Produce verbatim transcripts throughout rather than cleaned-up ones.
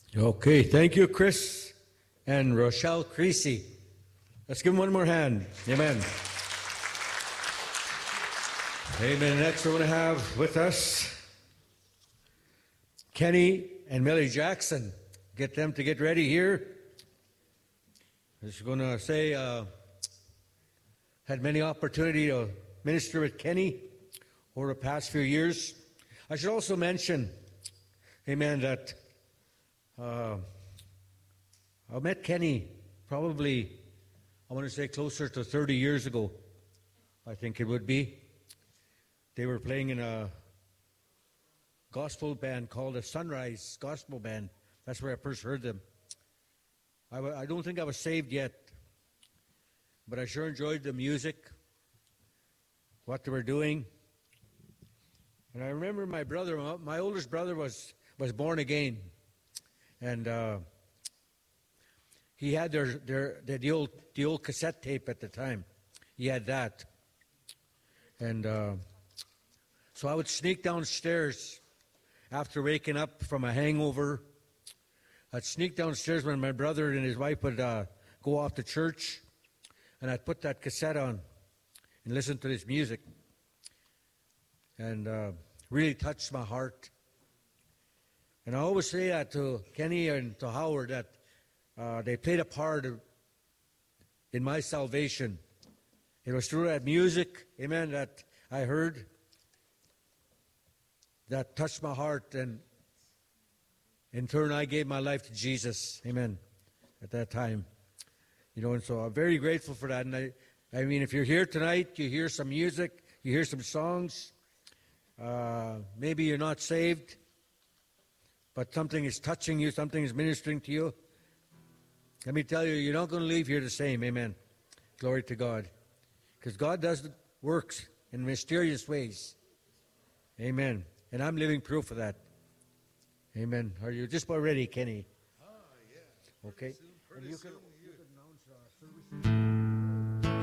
Okay, thank you, Chris and Rochelle Creasy. Let's give them one more hand. Amen. Amen. Next, we're going to have with us Kenny and Millie Jackson. Get them to get ready here. I was going to say, uh, had many opportunity to minister with Kenny over the past few years. I should also mention, amen, that uh, I met Kenny probably, I want to say closer to thirty years ago, I think it would be. They were playing in a gospel band called the Sunrise Gospel Band. That's where I first heard them. I, w- I don't think I was saved yet, but I sure enjoyed the music, what they were doing. And I remember my brother, my oldest brother was, was born again. And uh, he had their, their, their, the, old, the old cassette tape at the time. He had that. And uh, so I would sneak downstairs after waking up from a hangover. I'd sneak downstairs when my brother and his wife would uh, go off to church, and I'd put that cassette on and listen to this music. And uh, really touched my heart. And I always say that to Kenny and to Howard, that uh, they played a part of, in my salvation. It was through that music, amen, that I heard, that touched my heart, and in turn I gave my life to Jesus, amen, at that time. You know, and so I'm very grateful for that. And I, I mean, if you're here tonight, you hear some music, you hear some songs, uh, maybe you're not saved, but something is touching you, something is ministering to you. Let me tell you, you're not going to leave here the same, amen. Glory to God. Because God does works in mysterious ways. Amen. And I'm living proof of that. Amen. Are you just about ready, Kenny? Ah, yeah. Okay. Soon, pretty And you soon, can, you- you can announce uh,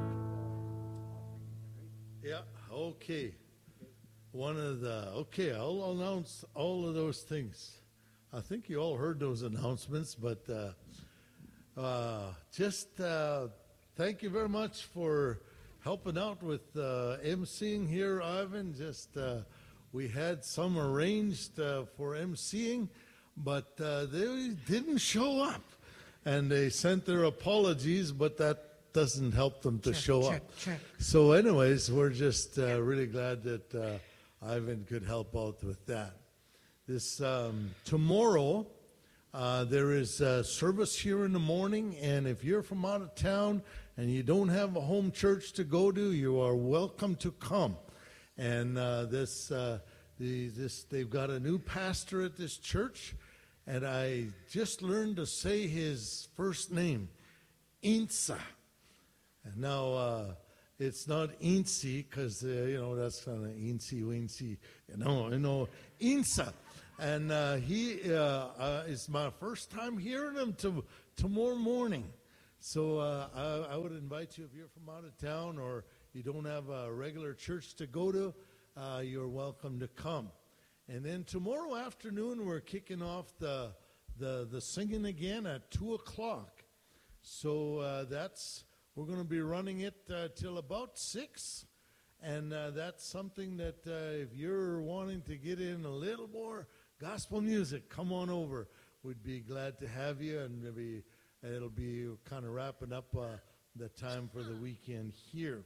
services. Yeah, okay. One of the, okay, I'll announce all of those things. I think you all heard those announcements, but uh, uh, just uh, thank you very much for helping out with uh, emceeing here, Ivan. Just uh, we had some arranged uh, for emceeing, but uh, they didn't show up. And they sent their apologies, but that doesn't help them to Check, show check, up. check. So anyways, we're just uh, really glad that uh, Ivan could help out with that. This um, tomorrow, uh, there is a service here in the morning, and if you're from out of town and you don't have a home church to go to, you are welcome to come. And uh, this, uh, the, this, they've got a new pastor at this church, and I just learned to say his first name, Insa. And now uh, it's not Incy, because uh, you know that's kind of Incy Wincy. You know, you know, Insa. And uh, he uh, uh, is my first time hearing him to, tomorrow morning. So uh, I, I would invite you, if you're from out of town or you don't have a regular church to go to, uh, you're welcome to come. And then tomorrow afternoon, we're kicking off the the, the singing again at two o'clock. So uh, that's, we're going to be running it uh, till about six. And uh, that's something that uh, if you're wanting to get in a little more gospel music, come on over. We'd be glad to have you, and it'll be, it'll be kind of wrapping up uh, the time for the weekend here.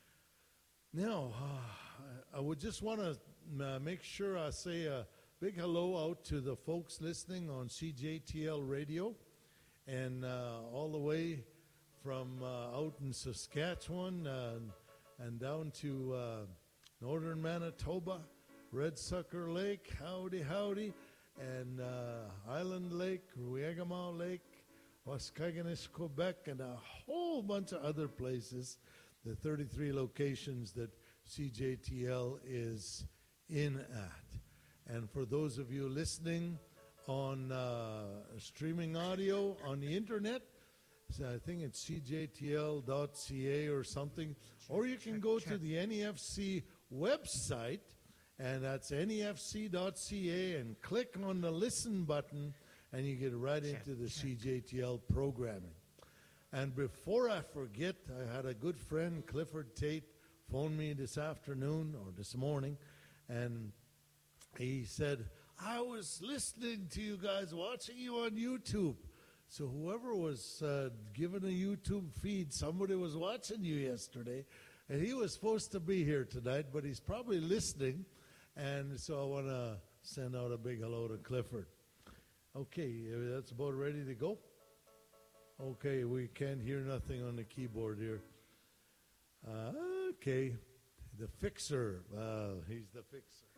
Now, uh, I would just want to uh, make sure I say a big hello out to the folks listening on C J T L Radio, and uh, all the way from uh, out in Saskatchewan uh, and down to uh, northern Manitoba, Red Sucker Lake, howdy, howdy, and uh, Island Lake, Rouergamont Lake, Waskaganish, Quebec, and a whole bunch of other places, the thirty-three locations that C J T L is in at. And for those of you listening on uh, streaming audio on the internet, so I think it's c j t l dot c a or something, or you can go to the N E F C website, and that's N E F C dot C A, and click on the listen button, and you get right into the C J T L programming. And before I forget, I had a good friend, Clifford Tate, phone me this afternoon or this morning, and he said, I was listening to you guys, watching you on YouTube. So whoever was uh, given a YouTube feed, somebody was watching you yesterday, and he was supposed to be here tonight, but he's probably listening, and so I want to send out a big hello to Clifford. Okay, that's about ready to go. Okay, we can't hear nothing on the keyboard here. Uh, okay, the fixer. Uh, he's the fixer.